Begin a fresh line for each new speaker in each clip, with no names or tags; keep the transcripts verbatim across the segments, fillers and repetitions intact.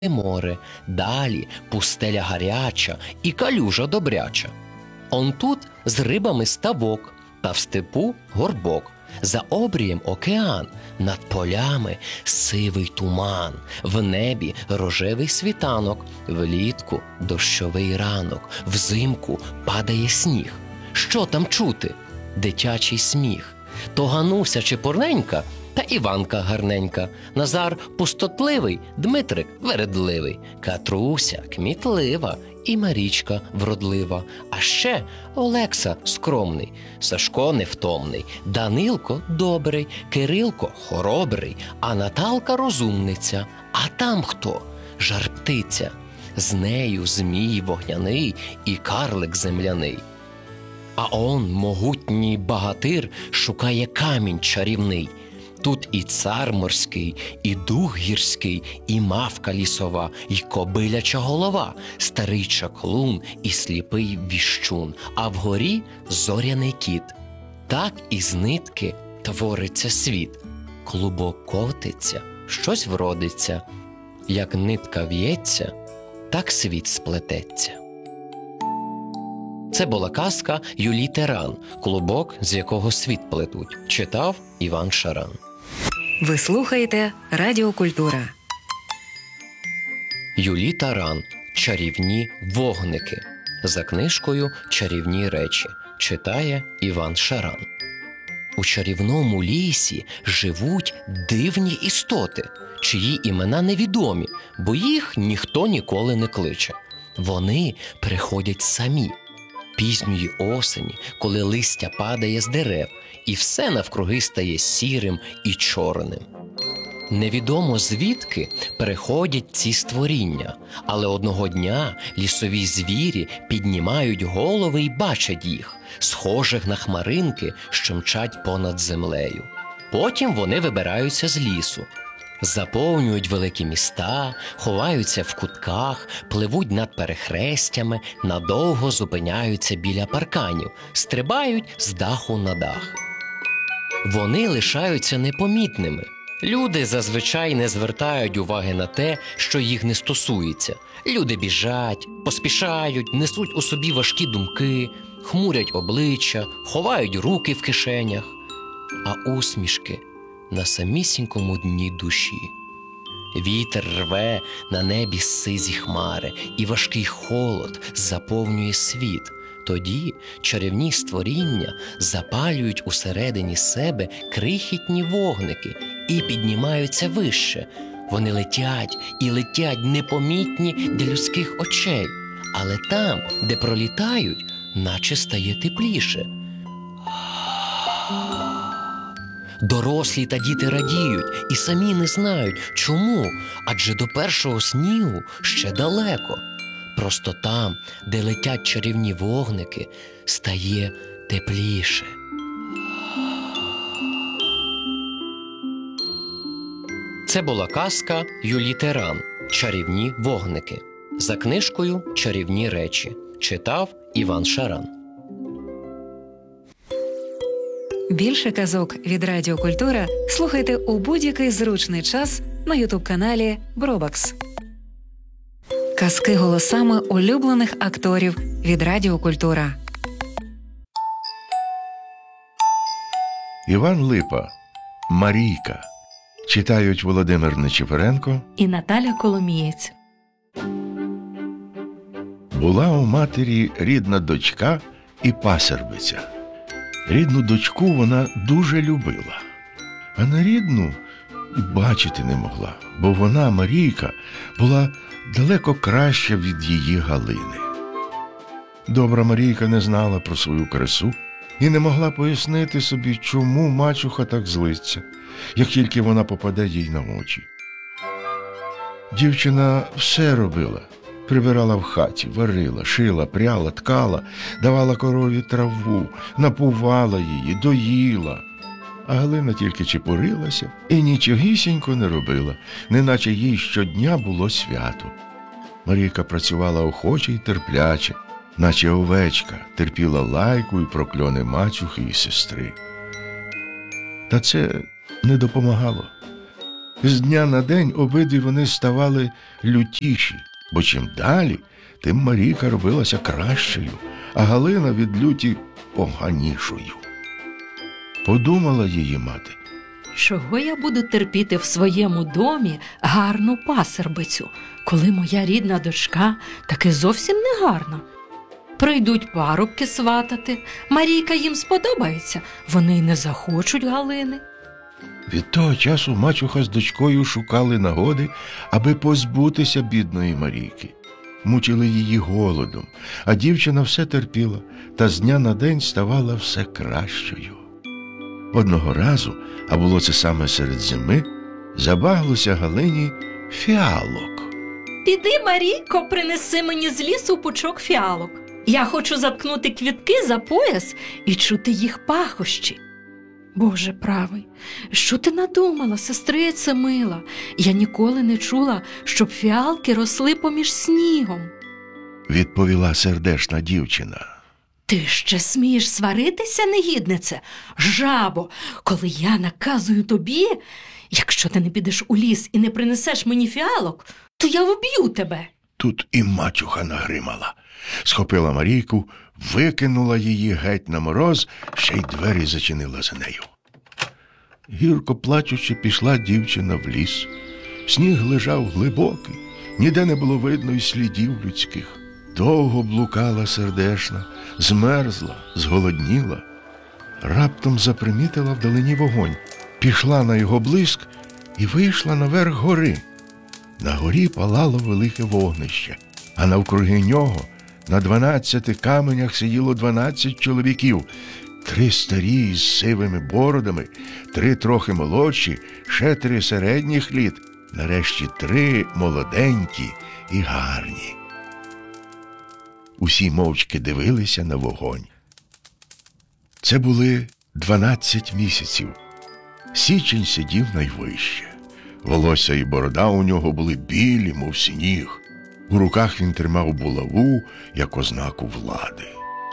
море, далі пустеля гаряча і калюжа добряча. Он тут з рибами ставок, та в степу горбок, за обрієм океан, над полями сивий туман, в небі рожевий світанок, влітку дощовий ранок, взимку падає сніг. Що там чути? Дитячий сміх. То Гануся чепурненька, та Іванка гарненька, Назар пустотливий, Дмитрик вередливий, Катруся кмітлива і Марічка вродлива, а ще Олекса скромний, Сашко невтомний, Данилко добрий, Кирилко хоробрий, а Наталка розумниця. А там хто? Жар-птиця, з нею змій вогняний і карлик земляний. А он могутній багатир шукає камінь чарівний. Тут і цар морський, і дух гірський, і мавка лісова, і кобиляча голова, старий чаклун і сліпий віщун, а вгорі зоряний кіт. Так із нитки твориться світ. Клубок котиться, щось вродиться. Як нитка в'ється, так світ сплететься. Це була казка Юлії Теран «Клубок, з якого світ плетуть». Читав Іван Шаран.
Ви слухаєте Радіо Культура.
Юлія Теран «Чарівні вогники». За книжкою «Чарівні речі». Читає Іван Шаран. У чарівному лісі живуть дивні істоти, чиї імена невідомі, бо їх ніхто ніколи не кличе. Вони приходять самі. Пізньої осені, коли листя падає з дерев, і все навкруги стає сірим і чорним. Невідомо звідки приходять ці створіння, але одного дня лісові звірі піднімають голови і бачать їх, схожих на хмаринки, що мчать понад землею. Потім вони вибираються з лісу. Заповнюють великі міста, ховаються в кутках, пливуть над перехрестями, надовго зупиняються біля парканів, стрибають з даху на дах. Вони лишаються непомітними. Люди зазвичай не звертають уваги на те, що їх не стосується. Люди біжать, поспішають, несуть у собі важкі думки, хмурять обличчя, ховають руки в кишенях. А усмішки на самісінькому дні душі. Вітер рве на небі сизі хмари, і важкий холод заповнює світ. Тоді чарівні створіння запалюють усередині себе крихітні вогники і піднімаються вище. Вони летять і летять непомітні для людських очей, але там, де пролітають, наче стає тепліше. Дорослі та діти радіють і самі не знають, чому, адже до першого снігу ще далеко. Просто там, де летять чарівні вогники, стає тепліше. Це була казка Юлії Теран «Чарівні вогники». За книжкою «Чарівні речі». Читав Іван Шаран.
Більше казок від Радіо Культура слухайте у будь-який зручний час на ютуб-каналі Бробакс. Казки голосами улюблених акторів від Радіо Культура.
Іван Липа. Марійка. Читають Володимир Нечипоренко
і Наталя Коломієць.
Була у матері рідна дочка і пасербиця. Рідну дочку вона дуже любила, а нерідну і бачити не могла, бо вона, Марійка, була далеко краща від її Галини. Добра Марійка не знала про свою красу і не могла пояснити собі, чому мачуха так злиться, як тільки вона попаде їй на очі. Дівчина все робила. Прибирала в хаті, варила, шила, пряла, ткала, давала корові траву, напувала її, доїла. А Галина тільки чепурилася і нічогісінько не робила, неначе їй щодня було свято. Марійка працювала охоче й терпляче, наче овечка, терпіла лайку і прокльони мачухи і сестри. Та це не допомагало. З дня на день обидві вони ставали лютіші, бо чим далі, тим Марійка робилася кращою, а Галина від люті поганішою. Подумала її мати.
Чого я буду терпіти в своєму домі гарну пасербицю, коли моя рідна дочка таки зовсім не гарна? Прийдуть парубки сватати, Марійка їм сподобається, вони й не захочуть Галини.
Від того часу мачуха з дочкою шукали нагоди, аби позбутися бідної Марійки. Мучили її голодом, а дівчина все терпіла та з дня на день ставала все кращою. Одного разу, а було це саме серед зими, забаглося Галині фіалок.
Піди, Марійко, принеси мені з лісу пучок фіалок. Я хочу заткнути квітки за пояс і чути їх пахощі. Боже правий, що ти надумала, сестрице мила? Я ніколи не чула, щоб фіалки росли поміж снігом.
Відповіла сердешна дівчина.
Ти ще смієш сваритися, негіднице? Жабо, коли я наказую тобі, якщо ти не підеш у ліс і не принесеш мені фіалок, то я вб'ю тебе.
Тут і мачуха нагримала. Схопила Марійку, викинула її геть на мороз, ще й двері зачинила за нею. Гірко плачучи, пішла дівчина в ліс. Сніг лежав глибокий, ніде не було видно й слідів людських. Довго блукала сердешна, змерзла, зголодніла. Раптом запримітила вдалині вогонь, пішла на його блиск і вийшла наверх гори. На горі палало велике вогнище, а навкруги нього на дванадцяти каменях сиділо дванадцять чоловіків. Три старі з сивими бородами, три трохи молодші, ще три середніх літ, нарешті три молоденькі і гарні. Усі мовчки дивилися на вогонь. Це були дванадцять місяців. Січень сидів найвище. Волосся і борода у нього були білі, мов сніг. У руках він тримав булаву, як ознаку влади.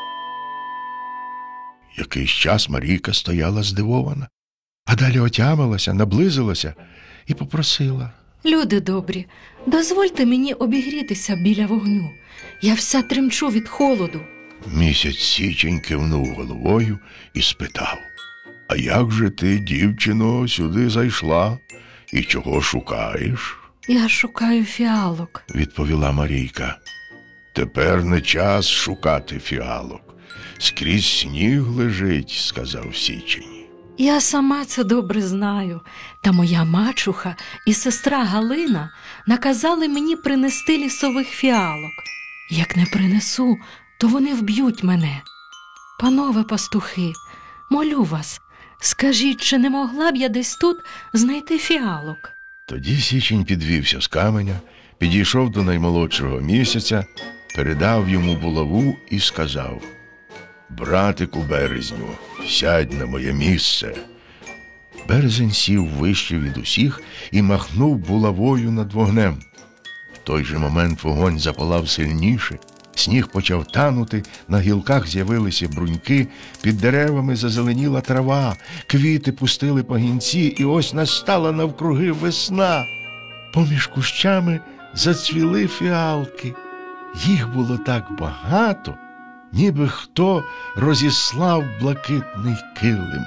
Якийсь час Марійка стояла здивована, а далі отямилася, наблизилася і попросила.
Люди добрі, дозвольте мені обігрітися біля вогню. Я вся тремчу від холоду.
Місяць Січень кивнув головою і спитав. А як же ти, дівчино, сюди зайшла? І чого шукаєш?
Я шукаю фіалок.
Відповіла Марійка. Тепер не час шукати фіалок. Скрізь сніг лежить, сказав Січень.
Я сама це добре знаю, та моя мачуха і сестра Галина наказали мені принести лісових фіалок. Як не принесу, то вони вб'ють мене. Панове пастухи, молю вас, скажіть, чи не могла б я десь тут знайти фіалок?
Тоді Січень підвівся з каменя, підійшов до наймолодшого місяця, передав йому булаву і сказав: «Братику Березню, сядь на моє місце». Березень сів вище від усіх і махнув булавою над вогнем. В той же момент вогонь запалав сильніше, сніг почав танути, на гілках з'явилися бруньки, під деревами зазеленіла трава, квіти пустили пагінці, і ось настала навкруги весна. Поміж кущами зацвіли фіалки. Їх було так багато, ніби хто розіслав блакитний килим.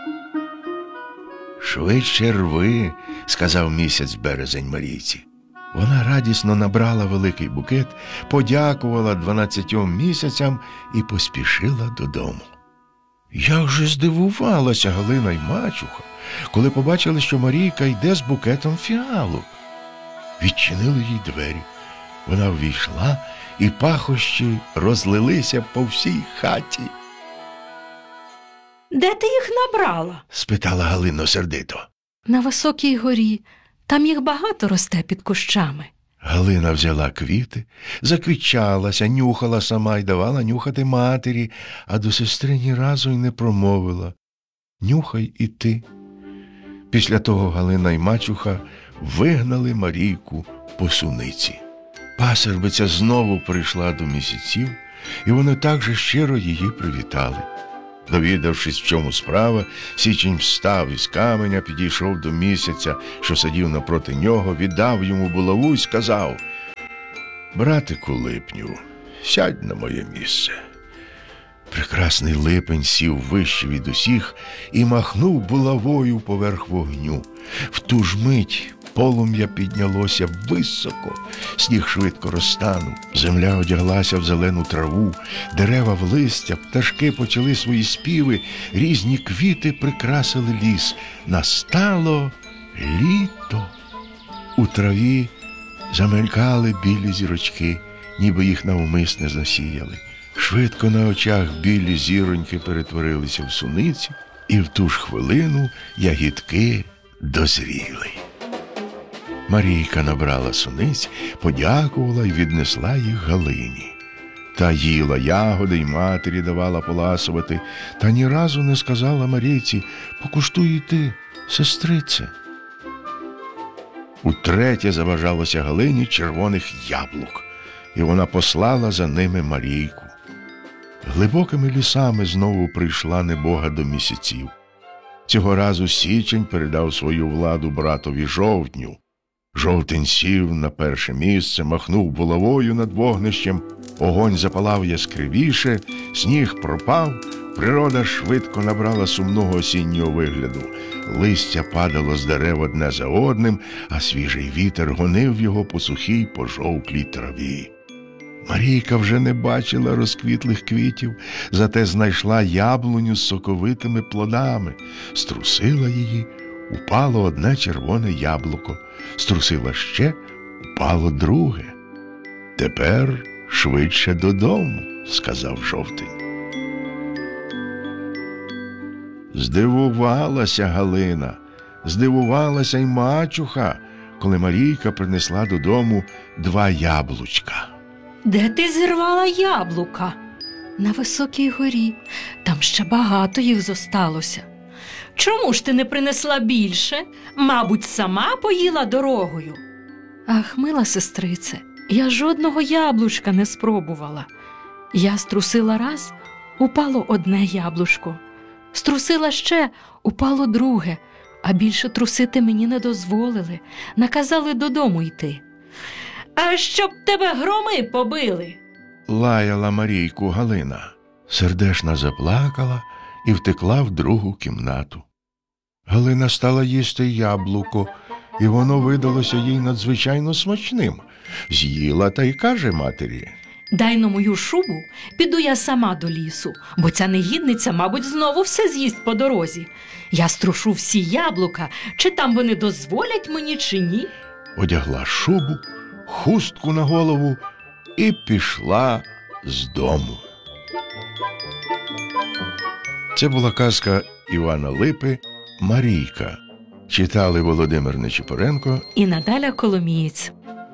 «Швидше рви», – сказав місяць Березень Марійці. Вона радісно набрала великий букет, подякувала дванадцятьом місяцям і поспішила додому. Як же здивувалася Галина й мачуха, коли побачили, що Марійка йде з букетом фіалок. Відчинили їй двері. Вона ввійшла, і пахощі розлилися по всій хаті.
Де ти їх набрала?
– спитала Галина сердито.
На високій горі. Там їх багато росте під кущами.
Галина взяла квіти, заквітчалася, нюхала сама й давала нюхати матері, а до сестри ні разу й не промовила: «Нюхай і ти». Після того Галина й мачуха вигнали Марійку по суниці. Пасербиця знову прийшла до місяців, і вони так же щиро її привітали. Довідавшись, в чому справа, Січень встав із каменя, підійшов до Місяця, що сидів напроти нього, віддав йому булаву і сказав: «Братику Липню, сядь на моє місце». Прекрасний Липень сів вище від усіх і махнув булавою поверх вогню. В ту ж мить полум'я піднялося високо, сніг швидко розтанув, земля одяглася в зелену траву, дерева в листя, пташки почали свої співи, різні квіти прикрасили ліс. Настало літо. У траві замелькали білі зірочки, ніби їх навмисне засіяли. Швидко на очах білі зіроньки перетворилися в суниці, і в ту ж хвилину ягідки дозріли. Марійка набрала суниць, подякувала й віднесла їх Галині. Та їла ягоди й матері давала поласувати, та ні разу не сказала Марійці: «Покуштуй і ти, сестрице». Утретє забажалося Галині червоних яблук, і вона послала за ними Марійку. Глибокими лісами знову прийшла небога до Місяців. Цього разу Січень передав свою владу братові Жовтню. Жовтень сів на перше місце, махнув булавою над вогнищем, огонь запалав яскравіше, сніг пропав, природа швидко набрала сумного осіннього вигляду. Листя падало з дерев одне за одним, а свіжий вітер гонив його по сухій пожовклій траві. Марійка вже не бачила розквітлих квітів, зате знайшла яблуню з соковитими плодами, струсила її, упало одне червоне яблуко, струсила ще, упало друге. «Тепер швидше додому», – сказав Жовтень. Здивувалася Галина, здивувалася й мачуха, коли Марійка принесла додому два яблучка.
Де ти зірвала яблука? На високій горі. Там ще багато їх зосталося. Чому ж ти не принесла більше? Мабуть, сама поїла дорогою. Ах, мила сестрице, я жодного яблучка не спробувала. Я струсила раз, упало одне яблучко. Струсила ще, упало друге, а більше трусити мені не дозволили, наказали додому йти. А щоб тебе громи побили.
Лаяла Марійку Галина. Сердешна заплакала і втекла в другу кімнату. Галина стала їсти яблуко, і воно видалося їй надзвичайно смачним. З'їла та й каже матері:
Дай на мою шубу, піду я сама до лісу, бо ця негідниця, мабуть, знову все з'їсть по дорозі. Я струшу всі яблука, чи там вони дозволять мені, чи ні.
Одягла шубу, хустку на голову і пішла з дому. Це була казка Івана Липи «Марійка». Читали Володимир Нечипоренко
і Наталя Коломієць.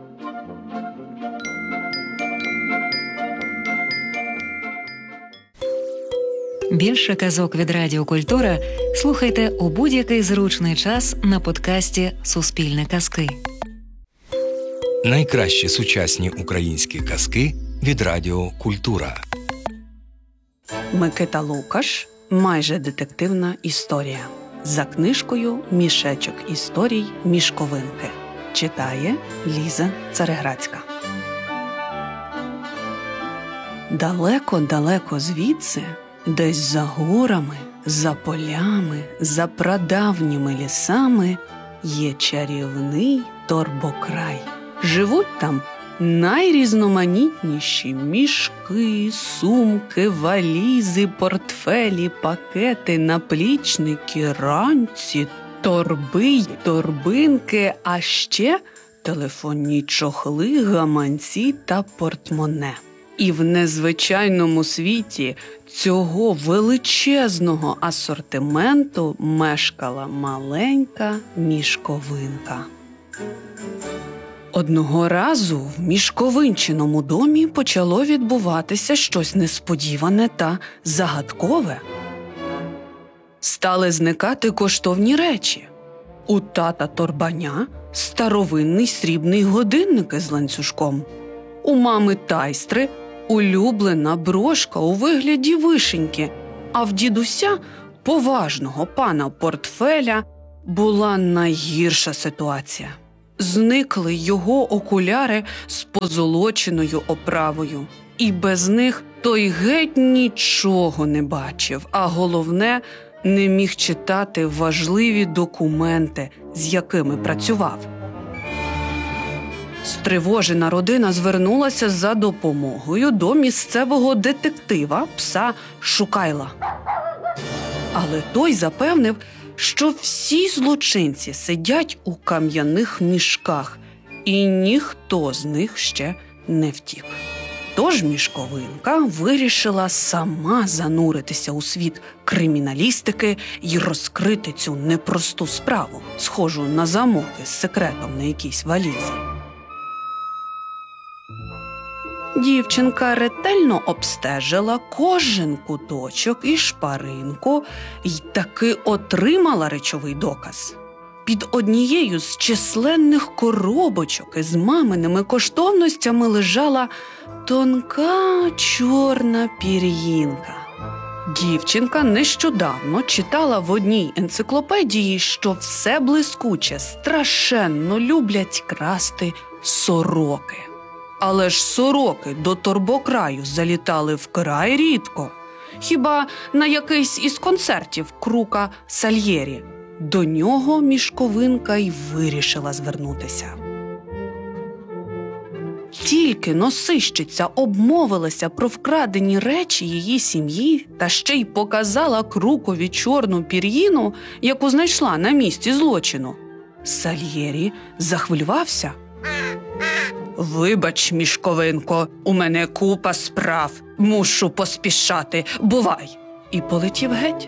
Більше казок від Радіо Культура слухайте у будь-який зручний час на подкасті «Суспільне казки».
Найкращі сучасні українські казки від Радіо Культура.
Микита Лукаш. Майже детективна історія. За книжкою «Мішечок історій. Мішковинки». Читає Ліза Цареградська. Далеко-далеко звідси, десь за горами, за полями, за прадавніми лісами є чарівний торбокрай. Живуть там найрізноманітніші мішки, сумки, валізи, портфелі, пакети, наплічники, ранці, торби й торбинки, а ще телефонні чохли, гаманці та портмоне. І в незвичайному світі цього величезного асортименту мешкала маленька мішковинка. Одного разу в мішковинчиному домі почало відбуватися щось несподіване та загадкове. Стали зникати коштовні речі. У тата Торбаня старовинний срібний годинник із ланцюжком. У мами Тайстри улюблена брошка у вигляді вишеньки. А в дідуся, поважного пана портфеля, була найгірша ситуація. Зникли його окуляри з позолоченою оправою. І без них той геть нічого не бачив, а головне – не міг читати важливі документи, з якими працював. Стривожена родина звернулася за допомогою до місцевого детектива пса Шукайла. Але той запевнив, що всі злочинці сидять у кам'яних мішках, і ніхто з них ще не втік. Тож Мішковинка вирішила сама зануритися у світ криміналістики і розкрити цю непросту справу, схожу на замок із секретом на якійсь валізі. Дівчинка ретельно обстежила кожен куточок і шпаринку і таки отримала речовий доказ. Під однією з численних коробочок із маминими коштовностями лежала тонка чорна пір'їнка. Дівчинка нещодавно читала в одній енциклопедії, що все блискуче страшенно люблять красти сороки. Але ж сороки до торбокраю залітали вкрай рідко. Хіба на якийсь із концертів Крука Сальєрі. До нього Мішковинка й вирішила звернутися. Тільки носищиця обмовилася про вкрадені речі її сім'ї та ще й показала Крукові чорну пір'їну, яку знайшла на місці злочину. Сальєрі захвилювався. «Вибач, Мішковинко, у мене купа справ, мушу поспішати, бувай!» І полетів геть.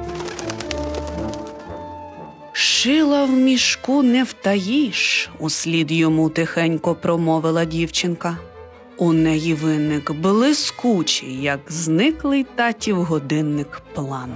«Шила в мішку не втаїш», – услід йому тихенько промовила дівчинка. У неї виник блискучий, як зниклий татів годинник, план.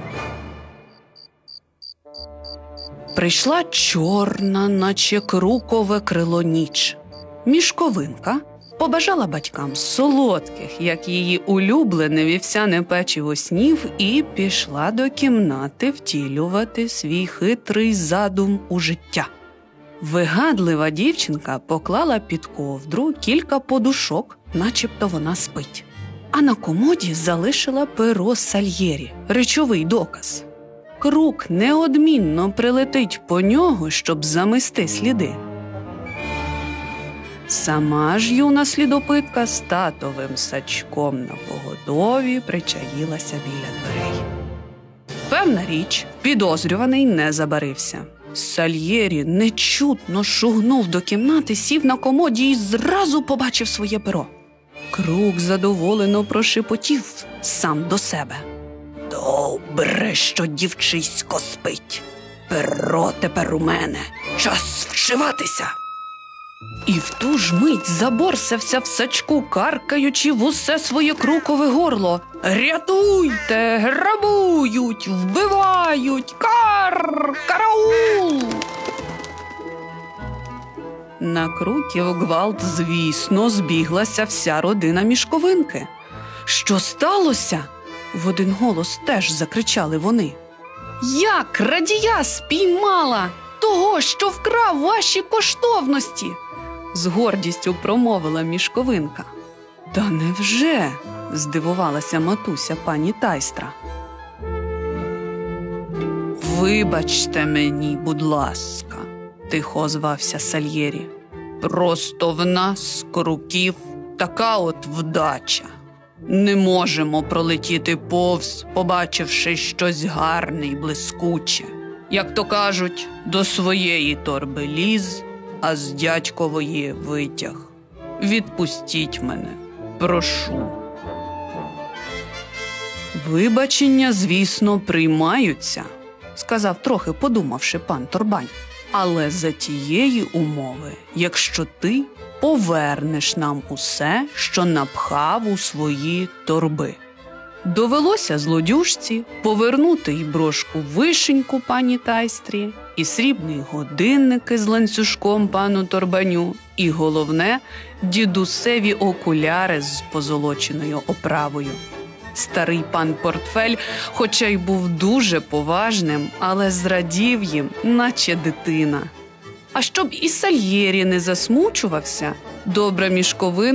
Прийшла чорна, наче крукове крило ніч. Мішковинка побажала батькам солодких, як її улюблене вівсяне печиво снів, і пішла до кімнати втілювати свій хитрий задум у життя. Вигадлива дівчинка поклала під ковдру кілька подушок, начебто вона спить. А на комоді залишила перо Сальєрі, речовий доказ. Крук неодмінно прилетить по нього, щоб замести сліди. Сама ж юна слідопитка з татовим сачком на поготові причаїлася біля дверей. Певна річ, підозрюваний не забарився. Сальєрі нечутно шугнув до кімнати, сів на комоді і зразу побачив своє перо. Крук задоволено прошепотів сам до себе. «Добре, що дівчисько спить. Перо тепер у мене. Час вшиватися!» І в ту ж мить заборсався в сачку, каркаючи в усе своє крукове горло. «Рятуйте! Грабують! Вбивають! Кар! Караул!» На Круків гвалт, звісно, збіглася вся родина Мішковинки. «Що сталося?» – в один голос теж закричали вони. «Я крадія спіймала! Того, що вкрав ваші коштовності!» З гордістю промовила Мішковинка. «Та невже?» – здивувалася матуся пані Тайстра. «Вибачте мені, будь ласка», – тихо озвався Сальєрі. «Просто в нас, Круків, така от вдача. Не можемо пролетіти повз, побачивши щось гарне й блискуче. Як то кажуть, до своєї торби ліз, а з дядькової витяг. Відпустіть мене, прошу». «Вибачення, звісно, приймаються», – сказав, трохи подумавши, пан Торбань. «Але за тієї умови, якщо ти повернеш нам усе, що напхав у свої торби». Довелося злодюжці повернути й брошку-вишеньку пані Тайстрі, і срібний годинник із ланцюжком пану Торбаню, і, головне, дідусеві окуляри з позолоченою оправою. Старий пан Портфель, хоча й був дуже поважним, але зрадів їм, наче дитина. А щоб і Сальєрі не засмучувався, добра мішковина